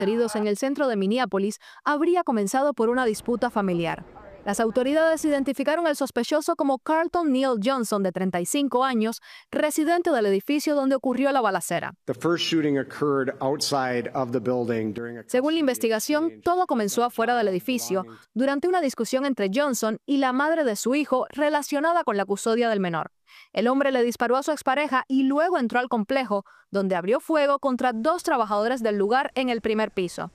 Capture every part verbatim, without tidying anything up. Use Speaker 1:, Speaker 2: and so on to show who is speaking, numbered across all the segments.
Speaker 1: heridos en el centro de Minneapolis habría comenzado por una disputa familiar. Las autoridades identificaron al sospechoso como Carlton Neal Johnson, de treinta y cinco años, residente del edificio donde ocurrió la balacera. Según la investigación, todo comenzó afuera del edificio, durante una discusión entre Johnson y la madre de su hijo relacionada con la custodia del menor. El hombre le disparó a su expareja y luego entró al complejo, donde abrió fuego contra dos trabajadores del lugar en el primer piso.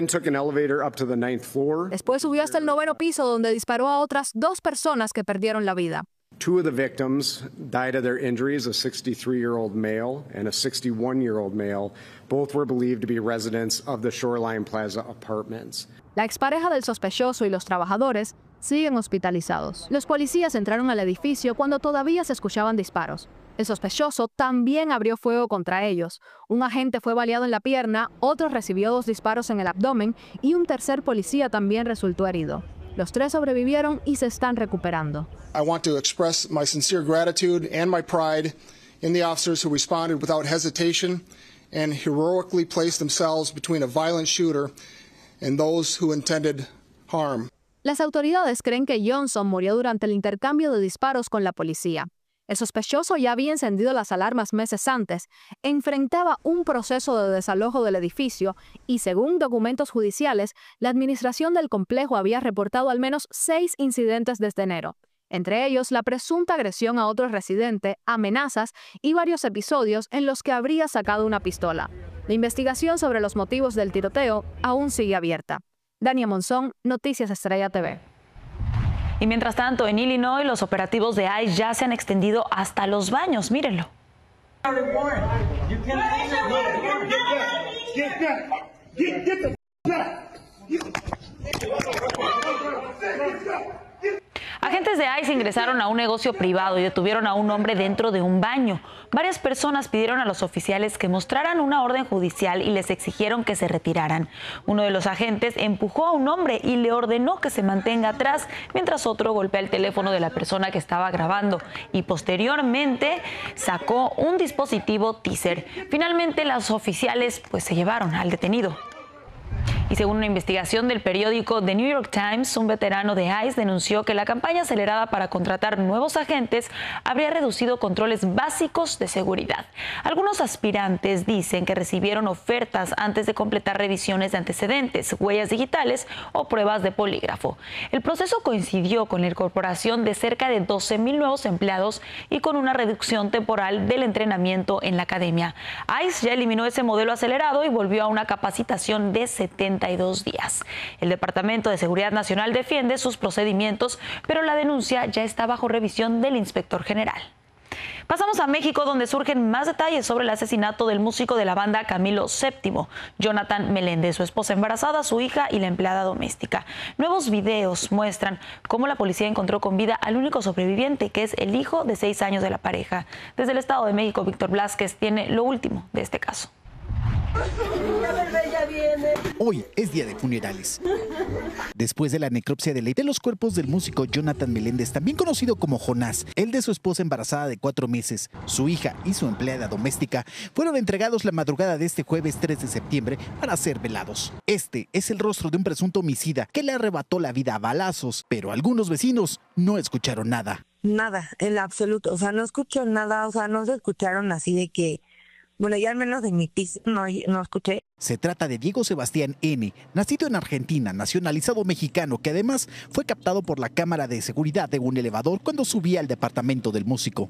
Speaker 1: Después subió hasta el noveno piso, donde disparó a otras dos personas que perdieron la vida.
Speaker 2: Two of the victims died of their injuries, a sixty-three-year-old male and a sixty-one-year-old male. Both were believed to be residents of the Shoreline Plaza apartments.
Speaker 1: La expareja del sospechoso y los trabajadores siguen hospitalizados. Los policías entraron al edificio cuando todavía se escuchaban disparos. El sospechoso también abrió fuego contra ellos. Un agente fue baleado en la pierna, otro recibió dos disparos en el abdomen y un tercer policía también resultó herido. Los tres sobrevivieron y se están recuperando.
Speaker 3: I want to express my sincere gratitude and my pride in the officers who responded without hesitation and heroically placed themselves between a violent shooter and those who intended harm.
Speaker 1: Las autoridades creen que Johnson murió durante el intercambio de disparos con la policía. El sospechoso ya había encendido las alarmas meses antes, enfrentaba un proceso de desalojo del edificio y, según documentos judiciales, la administración del complejo había reportado al menos seis incidentes desde enero. Entre ellos, la presunta agresión a otro residente, amenazas y varios episodios en los que habría sacado una pistola. La investigación sobre los motivos del tiroteo aún sigue abierta. Dania Monzón, Noticias Estrella T V.
Speaker 4: Y mientras tanto, en Illinois, los operativos de ICE ya se han extendido hasta los baños. Mírenlo. Agentes de ICE ingresaron a un negocio privado y detuvieron a un hombre dentro de un baño. Varias personas pidieron a los oficiales que mostraran una orden judicial y les exigieron que se retiraran. Uno de los agentes empujó a un hombre y le ordenó que se mantenga atrás, mientras otro golpea el teléfono de la persona que estaba grabando y posteriormente sacó un dispositivo teaser. Finalmente, los oficiales pues se llevaron al detenido. Y según una investigación del periódico The New York Times, un veterano de ICE denunció que la campaña acelerada para contratar nuevos agentes habría reducido controles básicos de seguridad. Algunos aspirantes dicen que recibieron ofertas antes de completar revisiones de antecedentes, huellas digitales o pruebas de polígrafo. El proceso coincidió con la incorporación de cerca de doce mil nuevos empleados y con una reducción temporal del entrenamiento en la academia. ICE ya eliminó ese modelo acelerado y volvió a una capacitación de setenta y dos días. El Departamento de Seguridad Nacional defiende sus procedimientos, pero la denuncia ya está bajo revisión del inspector general. Pasamos a México, donde surgen más detalles sobre el asesinato del músico de la banda Camilo séptimo, Jonathan Meléndez, su esposa embarazada, su hija y la empleada doméstica. Nuevos videos muestran cómo la policía encontró con vida al único sobreviviente, que es el hijo de seis años de la pareja. Desde el Estado de México, Víctor Blázquez tiene lo último de este caso.
Speaker 5: Hoy es día de funerales. Después de la necropsia de ley de los cuerpos del músico Jonathan Meléndez, también conocido como Jonás, el de su esposa embarazada de cuatro meses, su hija y su empleada doméstica, fueron entregados la madrugada de este jueves tres de septiembre para ser velados. Este es el rostro de un presunto homicida que le arrebató la vida a balazos, pero algunos vecinos no escucharon nada.
Speaker 6: Nada, en absoluto, o sea, no escucho nada, o sea, no se escucharon así de que... Bueno, ya al menos en mi piso no, no escuché.
Speaker 5: Se trata de Diego Sebastián N., nacido en Argentina, nacionalizado mexicano, que además fue captado por la cámara de seguridad de un elevador cuando subía al departamento del músico.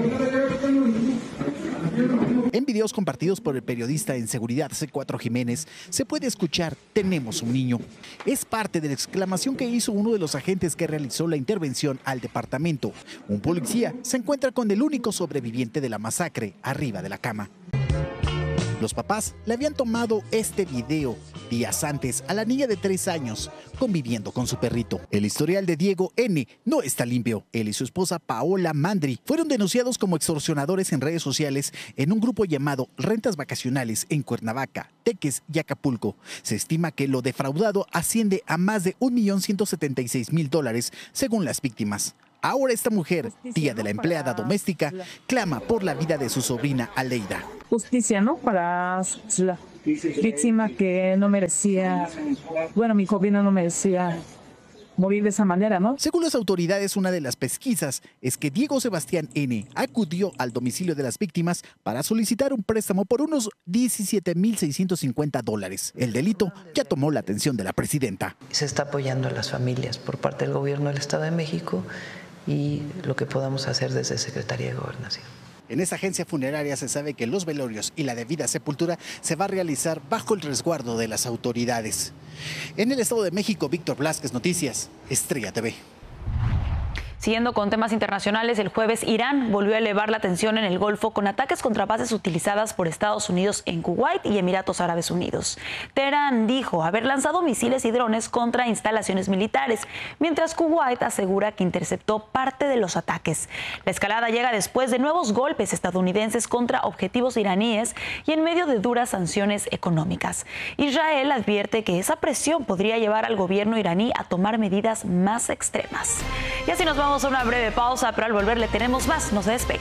Speaker 5: En videos compartidos por el periodista en seguridad C cuatro Jiménez, se puede escuchar "tenemos un niño". Es parte de la exclamación que hizo uno de los agentes que realizó la intervención al departamento. Un policía se encuentra con el único sobreviviente de la masacre arriba de la cama. Los papás le habían tomado este video días antes a la niña de tres años conviviendo con su perrito. El historial de Diego N. no está limpio. Él y su esposa Paola Mandri fueron denunciados como extorsionadores en redes sociales en un grupo llamado Rentas Vacacionales en Cuernavaca, Teques y Acapulco. Se estima que lo defraudado asciende a más de un millón ciento setenta y seis mil dólares según las víctimas. Ahora esta mujer, tía de la empleada doméstica, clama por la vida de su sobrina Aleida.
Speaker 7: Justicia, ¿no? Para la víctima que no merecía, bueno, mi sobrina no merecía morir de esa manera, ¿no?
Speaker 5: Según las autoridades, una de las pesquisas es que Diego Sebastián N. acudió al domicilio de las víctimas para solicitar un préstamo por unos diecisiete mil seiscientos cincuenta dólares. El delito ya tomó la atención de la presidenta.
Speaker 8: Se está apoyando a las familias por parte del gobierno del Estado de México y lo que podamos hacer desde Secretaría de Gobernación.
Speaker 5: En esta agencia funeraria se sabe que los velorios y la debida sepultura se va a realizar bajo el resguardo de las autoridades. En el Estado de México, Víctor Blázquez, Noticias, Estrella T V.
Speaker 4: Siguiendo con temas internacionales, el jueves Irán volvió a elevar la tensión en el Golfo con ataques contra bases utilizadas por Estados Unidos en Kuwait y Emiratos Árabes Unidos. Teherán dijo haber lanzado misiles y drones contra instalaciones militares, mientras Kuwait asegura que interceptó parte de los ataques. La escalada llega después de nuevos golpes estadounidenses contra objetivos iraníes y en medio de duras sanciones económicas. Israel advierte que esa presión podría llevar al gobierno iraní a tomar medidas más extremas. Y así nos vamos Vamos a una breve pausa, pero al volver le tenemos más. No se despegue.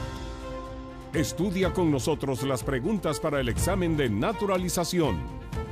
Speaker 9: Estudia con nosotros las preguntas para el examen de naturalización.